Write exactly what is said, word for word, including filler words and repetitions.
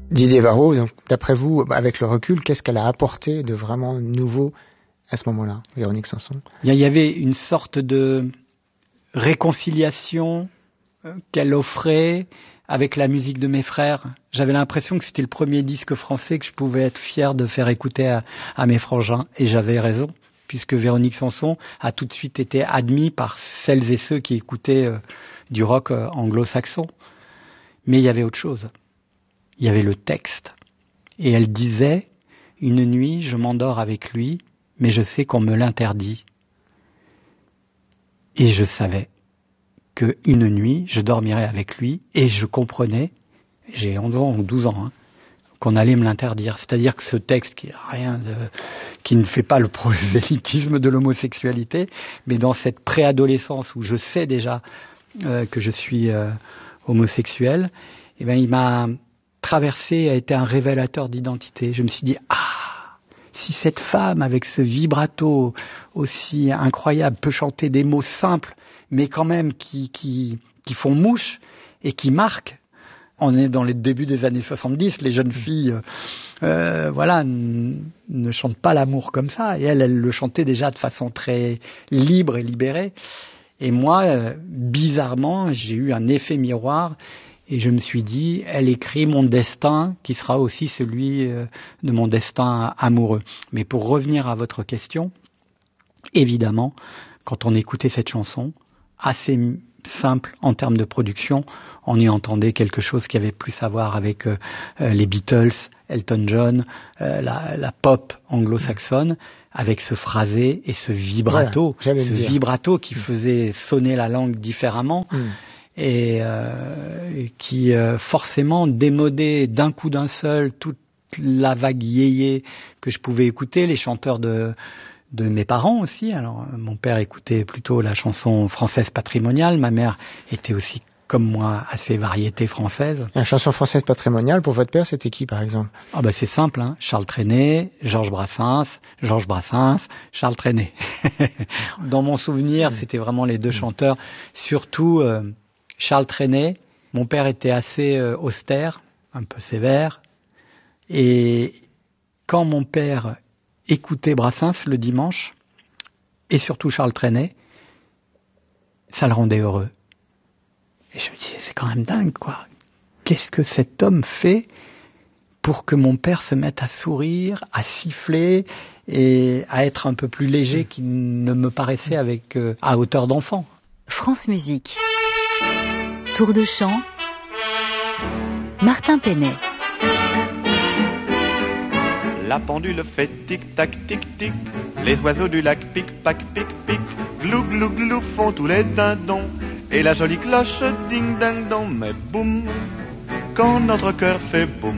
Didier Varro, donc, d'après vous, avec le recul, qu'est-ce qu'elle a apporté de vraiment nouveau à ce moment-là, Véronique Sanson? Il y avait une sorte de réconciliation qu'elle offrait avec la musique de mes frères. J'avais l'impression que c'était le premier disque français que je pouvais être fier de faire écouter à, à mes frangins. Et j'avais raison, puisque Véronique Sanson a tout de suite été admise par celles et ceux qui écoutaient euh, du rock euh, anglo-saxon. Mais il y avait autre chose. Il y avait le texte. Et elle disait, une nuit, je m'endors avec lui, mais je sais qu'on me l'interdit. Et je savais qu'une nuit, je dormirais avec lui, et je comprenais, j'ai onze ans ou douze ans, hein, qu'on allait me l'interdire. C'est-à-dire que ce texte, qui, rien de, qui ne fait pas le prosélytisme de l'homosexualité, mais dans cette préadolescence où je sais déjà euh, que je suis euh, homosexuel, eh ben, il m'a traversé, a été un révélateur d'identité. Je me suis dit, ah, si cette femme avec ce vibrato aussi incroyable peut chanter des mots simples, mais quand même qui, qui, qui font mouche et qui marquent. On est dans les débuts des années soixante-dix, les jeunes filles, euh, voilà, n- ne chantent pas l'amour comme ça. Et elle, elle le chantait déjà de façon très libre et libérée. Et moi, euh, bizarrement, j'ai eu un effet miroir. Et je me suis dit, elle écrit mon destin, qui sera aussi celui euh, de mon destin amoureux. Mais pour revenir à votre question, évidemment, quand on écoutait cette chanson, assez simple en termes de production, on y entendait quelque chose qui avait plus à voir avec euh, les Beatles, Elton John, euh, la, la pop anglo-saxonne, avec ce phrasé et ce vibrato, voilà, ce vibrato qui faisait sonner la langue différemment. Mm. Et euh, qui euh, forcément démodait d'un coup d'un seul toute la vague yéyé que je pouvais écouter, les chanteurs de, de mes parents aussi. Alors mon père écoutait plutôt la chanson française patrimoniale, ma mère était aussi comme moi assez variété française. La chanson française patrimoniale, pour votre père, c'était qui par exemple? Ah ben c'est simple, hein. Charles Trenet, Georges Brassens, Georges Brassens, Charles Trenet. Dans mon souvenir, mmh. c'était vraiment les deux mmh. chanteurs, surtout... Euh, Charles Trenet, mon père était assez euh, austère, un peu sévère, et quand mon père écoutait Brassens le dimanche, et surtout Charles Trenet, ça le rendait heureux. Et je me disais, c'est quand même dingue, quoi. Qu'est-ce que cet homme fait pour que mon père se mette à sourire, à siffler, et à être un peu plus léger qu'il ne me paraissait avec, euh, à hauteur d'enfant. France Musique. Tour de chant, Martin Penet. La pendule fait tic-tac, tic-tic. Les oiseaux du lac pic-pac, pic-pic. Glou, glou, glou font tous les dindons. Et la jolie cloche ding-ding-dong. Mais boum, quand notre cœur fait boum,